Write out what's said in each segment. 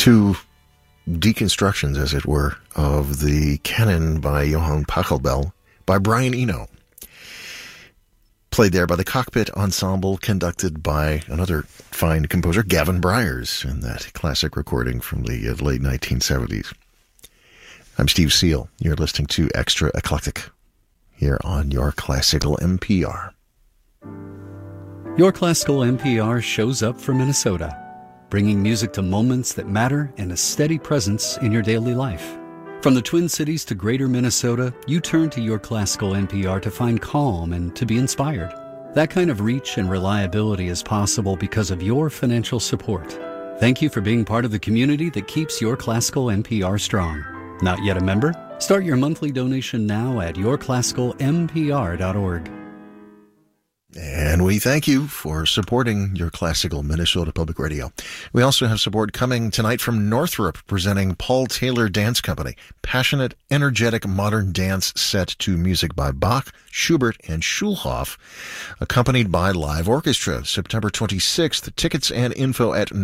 Two deconstructions, as it were, of the canon by Johann Pachelbel by Brian Eno. Played there by the Cockpit Ensemble, conducted by another fine composer, Gavin Bryars, in that classic recording from the late 1970s. I'm Steve Seal. You're listening to Extra Eclectic here on Your Classical NPR. Your Classical NPR shows up for Minnesota, bringing music to moments that matter and a steady presence in your daily life. From the Twin Cities to Greater Minnesota, you turn to Your Classical NPR to find calm and to be inspired. That kind of reach and reliability is possible because of your financial support. Thank you for being part of the community that keeps Your Classical NPR strong. Not yet a member? Start your monthly donation now at yourclassicalmpr.org. And we thank you for supporting Your Classical Minnesota Public Radio. We also have support coming tonight from Northrop, presenting Paul Taylor Dance Company. Passionate, energetic, modern dance set to music by Bach, Schubert, and Schulhoff, accompanied by live orchestra. September 26th. Tickets and info at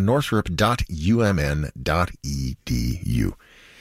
northrop.umn.edu.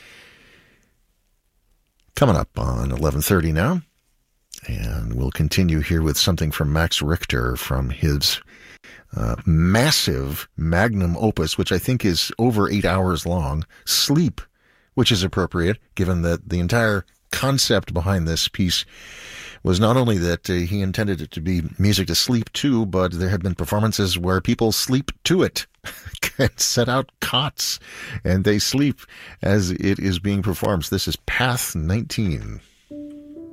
Coming up on 11:30 now. And we'll continue here with something from Max Richter from his massive magnum opus, which I think is over 8 hours long, Sleep, which is appropriate given that the entire concept behind this piece was not only that he intended it to be music to sleep to, but there have been performances where people sleep to it and set out cots and they sleep as it is being performed. So this is Path 19.